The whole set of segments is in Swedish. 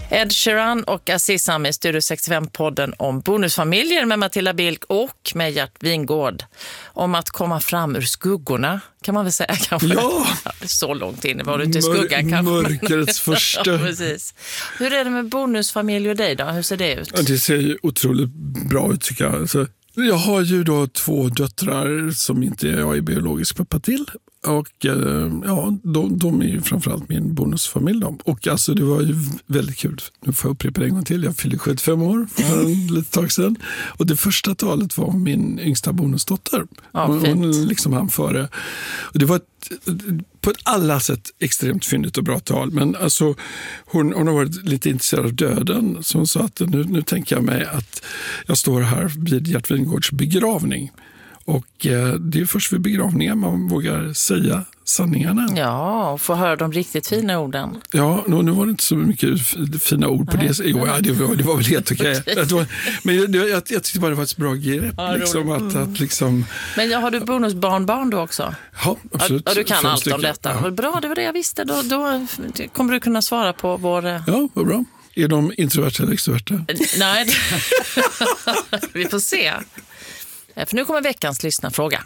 Ed Sheeran och Aziz Ami, Studio 65-podden om bonusfamiljer med Matilda Bilk och med Gert Wingård. Om att komma fram ur skuggorna, kan man väl säga kanske. Ja! Så långt in var du inte i skuggan kanske. Mörkrets första. Ja, precis. Hur är det med bonusfamilj och dig då? Hur ser det ut? Ja, det ser ju otroligt bra ut tycker jag. Alltså, jag har ju då 2 döttrar som inte jag är biologisk pappa till. Och ja, de är ju framförallt min bonusfamilj då. Och alltså det var ju väldigt kul. Nu får jag upprepa det en gång till. Jag fyllde 75 år för en litet tag sedan. Och det första talet var min yngsta bonusdotter. Ja, hon liksom hann före. Och det var på ett alla sätt extremt fyndigt och bra tal. Men alltså hon har varit lite intresserad av döden. Så hon sa att nu tänker jag mig att jag står här vid Gert Wingårds begravning. Och det är först vid begravningar man vågar säga sanningarna. Ja, och få höra de riktigt fina orden. Ja, nu var det inte så mycket fina ord på det. Jo, det var väl helt okej. Men jag tyckte bara det var ett bra grepp. Ja, liksom, att liksom... Men har du bonusbarnbarn då också? Ja, absolut. Ja, du kan allt om detta. Ja. Bra, det var det jag visste. Då kommer du kunna svara på vår... Ja, vad bra. Är de introverta eller extroverta? Nej, vi får se. För nu kommer veckans lyssnarfråga.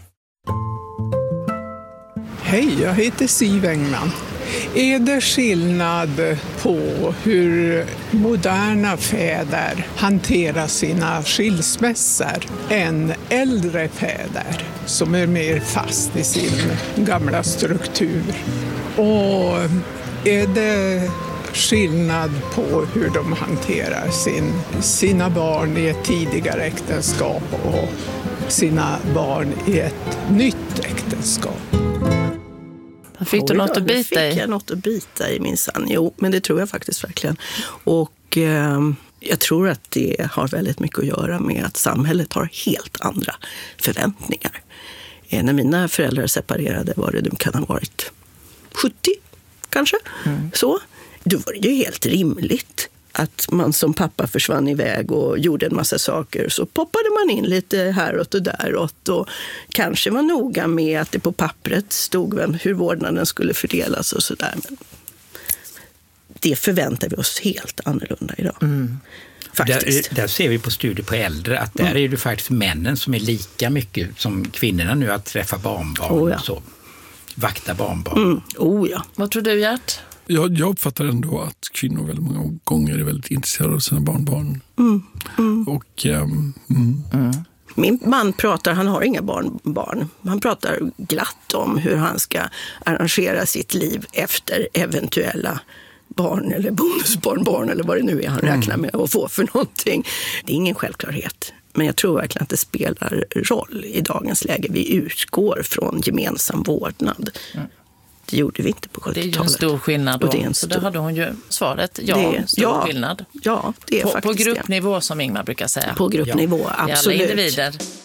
Hej, jag heter Siv Engman. Är det skillnad på hur moderna fäder hanterar sina skilsmässor än äldre fäder som är mer fast i sin gamla struktur? Och är det skillnad på hur de hanterar sina barn i ett tidigare äktenskap och sina barn i ett nytt äktenskap? Fick du något att bita i? Fick jag något att bita i minsann? Jo, men det tror jag faktiskt verkligen. Och jag tror att det har väldigt mycket att göra med att samhället har helt andra förväntningar. När mina föräldrar separerade var det kan ha varit 70 kanske. Så. Då var det ju helt rimligt att man som pappa försvann iväg och gjorde en massa saker. Så poppade man in lite häråt och däråt och kanske var noga med att det på pappret stod hur vårdnaden skulle fördelas och sådär. Men det förväntar vi oss helt annorlunda idag. Faktiskt. Där ser vi på studier på äldre att där är det faktiskt männen som är lika mycket som kvinnorna nu att träffa barnbarn och så. Vakta barnbarn. Ja. Vad tror du, Gert? Jag uppfattar ändå att kvinnor väldigt många gånger är väldigt intresserade av sina barnbarn. Och... Min man han har inga barnbarn. Han pratar glatt om hur han ska arrangera sitt liv efter eventuella barn eller bonusbarnbarn eller vad det nu är han räknar med att få för någonting. Det är ingen självklarhet. Men jag tror verkligen att det spelar roll i dagens läge. Vi utgår från gemensam vårdnad. Det gjorde vi inte på 70-talet. Det är ju en stor skillnad då. Så där hade hon ju svaret. Stor skillnad. Ja, det är faktiskt på gruppnivå som Ingmar brukar säga. På gruppnivå, absolut. I alla individer.